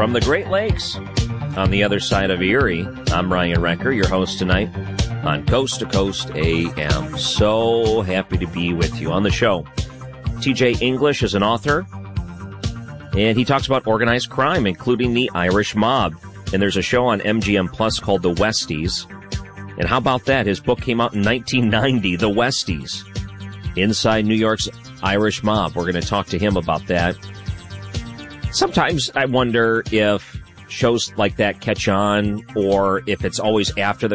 from the Great Lakes on the other side of Erie. I'm Ryan Recker, your host tonight on Coast to Coast AM. So happy to be with you on the show. TJ English is an author, and he talks about organized crime, including the Irish mob. And there's a show on MGM Plus called The Westies. And how about that? His book came out in 1990, The Westies, Inside New York's Irish Mob. We're going to talk to him about that. Sometimes I wonder if shows like that catch on, or if it's always after the